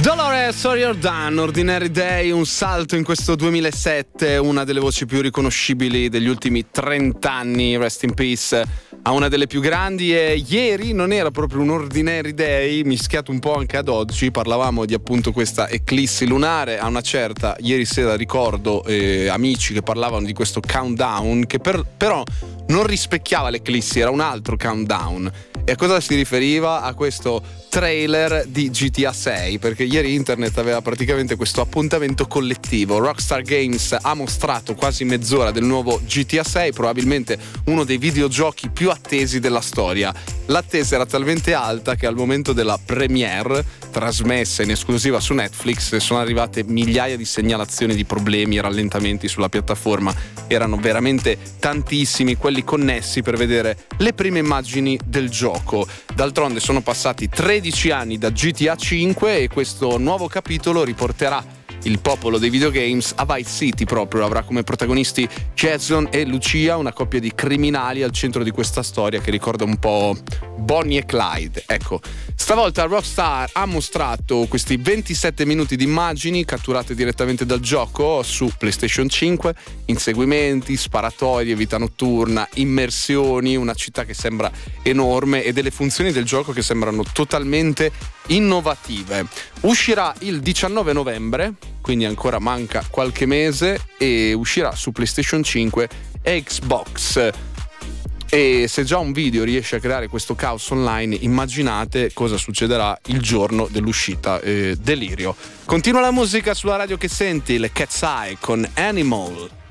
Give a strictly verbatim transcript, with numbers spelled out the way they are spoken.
Dolores O'Riordan, Ordinary Day, un salto in questo duemilasette, una delle voci più riconoscibili degli ultimi trent'anni, rest in peace a una delle più grandi. E ieri non era proprio un Ordinary Day, mischiato un po' anche ad oggi, parlavamo di appunto questa eclissi lunare a una certa, ieri sera ricordo eh, amici che parlavano di questo countdown che per, però non rispecchiava l'eclissi, era un altro countdown. E a cosa si riferiva? A questo trailer di G T A sei, perché ieri internet aveva praticamente questo appuntamento collettivo. Rockstar Games ha mostrato quasi mezz'ora del nuovo G T A sei, probabilmente uno dei videogiochi più attesi della storia. L'attesa era talmente alta che al momento della premiere, trasmessa in esclusiva su Netflix, sono arrivate migliaia di segnalazioni di problemi e rallentamenti sulla piattaforma. Erano veramente tantissimi quelli connessi per vedere le prime immagini del gioco. D'altronde sono passati tredici anni da G T A cinque e questo nuovo capitolo riporterà il popolo dei videogames a Vice City proprio. Avrà come protagonisti Jason e Lucia, una coppia di criminali al centro di questa storia che ricorda un po' Bonnie e Clyde. Ecco, stavolta Rockstar ha mostrato questi ventisette minuti di immagini catturate direttamente dal gioco su PlayStation cinque, inseguimenti, sparatorie, vita notturna, immersioni, una città che sembra enorme e delle funzioni del gioco che sembrano totalmente innovative. Uscirà il diciannove novembre, quindi ancora manca qualche mese, e uscirà su PlayStation cinque e Xbox. E se già un video riesce a creare questo caos online, immaginate cosa succederà il giorno dell'uscita. Eh, delirio. Continua la musica sulla radio che senti, le Cat's Eye con Animal.